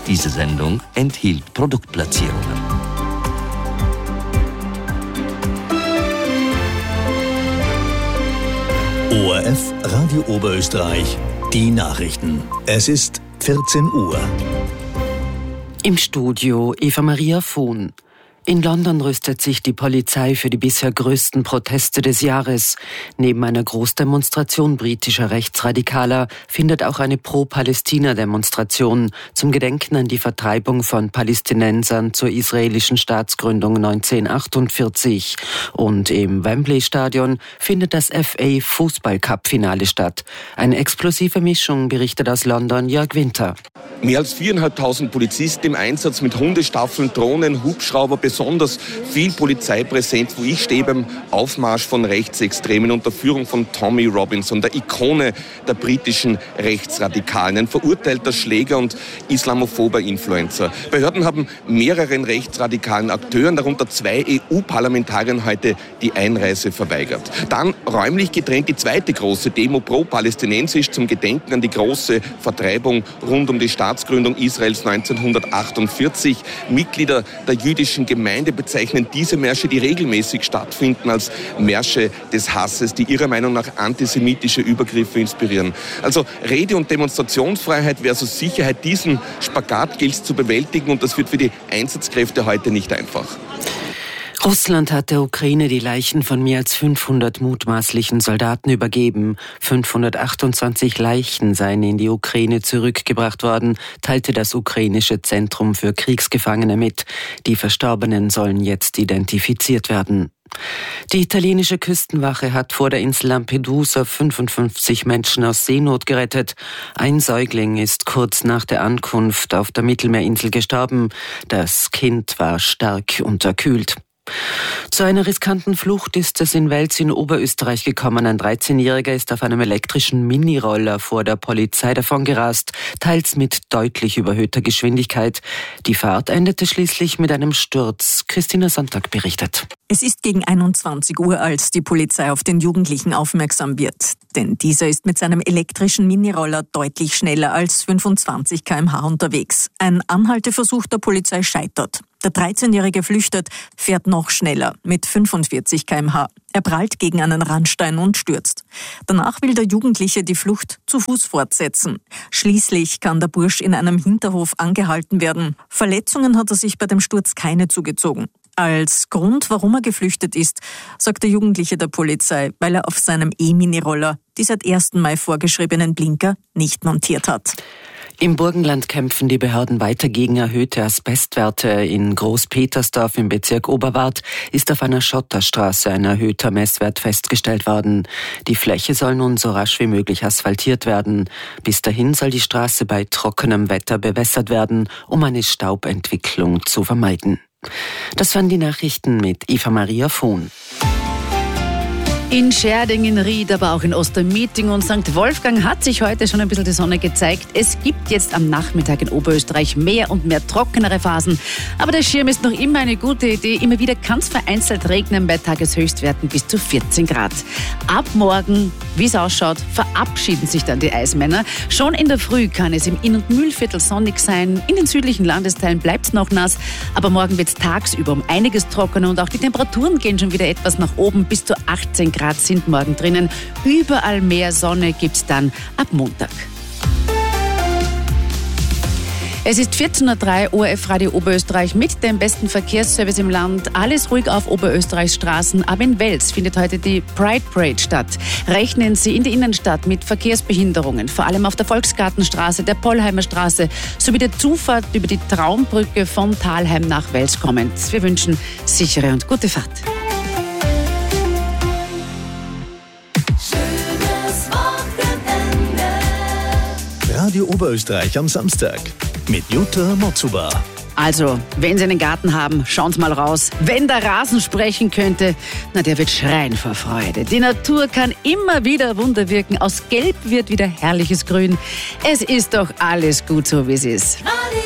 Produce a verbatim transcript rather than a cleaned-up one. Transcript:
Diese Sendung enthielt Produktplatzierungen. O R F Radio Oberösterreich, die Nachrichten. Es ist vierzehn Uhr. Im Studio Eva Maria Vohn. In London rüstet sich die Polizei für die bisher größten Proteste des Jahres. Neben einer Großdemonstration britischer Rechtsradikaler findet auch eine Pro-Palästina-Demonstration zum Gedenken an die Vertreibung von Palästinensern zur israelischen Staatsgründung neunzehnhundertachtundvierzig. Und im Wembley-Stadion findet das F A-Fußball-Cup-Finale statt. Eine explosive Mischung, berichtet aus London Jörg Winter. Mehr als viertausendfünfhundert Polizisten im Einsatz mit Hundestaffeln, Drohnen, Hubschrauber, besonders viel Polizeipräsenz, wo ich stehe beim Aufmarsch von Rechtsextremen unter Führung von Tommy Robinson, der Ikone der britischen Rechtsradikalen, ein verurteilter Schläger und islamophober Influencer. Behörden haben mehreren rechtsradikalen Akteuren, darunter zwei E U-Parlamentariern, heute die Einreise verweigert. Dann räumlich getrennt die zweite große Demo pro-palästinensisch zum Gedenken an die große Vertreibung rund um die Staatsgründung Israels neunzehnhundertachtundvierzig. Mitglieder der jüdischen Gemeinde bezeichnen diese Märsche, die regelmäßig stattfinden, als Märsche des Hasses, die ihrer Meinung nach antisemitische Übergriffe inspirieren. Also Rede- und Demonstrationsfreiheit versus Sicherheit, diesen Spagat gilt es zu bewältigen und das wird für die Einsatzkräfte heute nicht einfach. Russland hat der Ukraine die Leichen von mehr als fünfhundert mutmaßlichen Soldaten übergeben. fünfhundertachtundzwanzig Leichen seien in die Ukraine zurückgebracht worden, teilte das ukrainische Zentrum für Kriegsgefangene mit. Die Verstorbenen sollen jetzt identifiziert werden. Die italienische Küstenwache hat vor der Insel Lampedusa fünfundfünfzig Menschen aus Seenot gerettet. Ein Säugling ist kurz nach der Ankunft auf der Mittelmeerinsel gestorben. Das Kind war stark unterkühlt. Zu einer riskanten Flucht ist es in Wels in Oberösterreich gekommen. Ein dreizehnjähriger ist auf einem elektrischen Miniroller vor der Polizei davongerast, teils mit deutlich überhöhter Geschwindigkeit. Die Fahrt endete schließlich mit einem Sturz. Christina Sonntag berichtet. Es ist gegen einundzwanzig Uhr, als die Polizei auf den Jugendlichen aufmerksam wird. Denn dieser ist mit seinem elektrischen Miniroller deutlich schneller als fünfundzwanzig Kilometer pro Stunde unterwegs. Ein Anhalteversuch der Polizei scheitert. Der dreizehnjährige flüchtet, fährt noch schneller mit fünfundvierzig Kilometer pro Stunde. Er prallt gegen einen Randstein und stürzt. Danach will der Jugendliche die Flucht zu Fuß fortsetzen. Schließlich kann der Bursch in einem Hinterhof angehalten werden. Verletzungen hat er sich bei dem Sturz keine zugezogen. Als Grund, warum er geflüchtet ist, sagt der Jugendliche der Polizei, weil er auf seinem E-Mini-Roller die seit ersten Mai vorgeschriebenen Blinker nicht montiert hat. Im Burgenland kämpfen die Behörden weiter gegen erhöhte Asbestwerte. In Großpetersdorf im Bezirk Oberwart ist auf einer Schotterstraße ein erhöhter Messwert festgestellt worden. Die Fläche soll nun so rasch wie möglich asphaltiert werden. Bis dahin soll die Straße bei trockenem Wetter bewässert werden, um eine Staubentwicklung zu vermeiden. Das waren die Nachrichten mit Eva Maria Vohn. In Scherding, in Ried, aber auch in Ostermeeting und Sankt Wolfgang hat sich heute schon ein bisschen die Sonne gezeigt. Es gibt jetzt am Nachmittag in Oberösterreich mehr und mehr trockenere Phasen. Aber der Schirm ist noch immer eine gute Idee. Immer wieder kann es vereinzelt regnen bei Tageshöchstwerten bis zu vierzehn Grad. Ab morgen, wie es ausschaut, verabschieden sich dann die Eismänner. Schon in der Früh kann es im Inn- und Mühlviertel sonnig sein. In den südlichen Landesteilen bleibt es noch nass. Aber morgen wird es tagsüber um einiges trockener und auch die Temperaturen gehen schon wieder etwas nach oben. Bis zu achtzehn Grad sind morgen drinnen. Überall mehr Sonne gibt es dann ab Montag. Es ist vierzehn Uhr drei, O R F Radio Oberösterreich mit dem besten Verkehrsservice im Land. Alles ruhig auf Oberösterreichs Straßen, aber in Wels findet heute die Pride Parade statt. Rechnen Sie in der Innenstadt mit Verkehrsbehinderungen, vor allem auf der Volksgartenstraße, der Pollheimer Straße sowie der Zufahrt über die Traumbrücke von Thalheim nach Wels kommend. Wir wünschen sichere und gute Fahrt. Radio Oberösterreich am Samstag mit Jutta Motzuba. Also, wenn Sie einen Garten haben, schauen Sie mal raus. Wenn der Rasen sprechen könnte, na, der wird schreien vor Freude. Die Natur kann immer wieder Wunder wirken. Aus Gelb wird wieder herrliches Grün. Es ist doch alles gut so, wie es ist.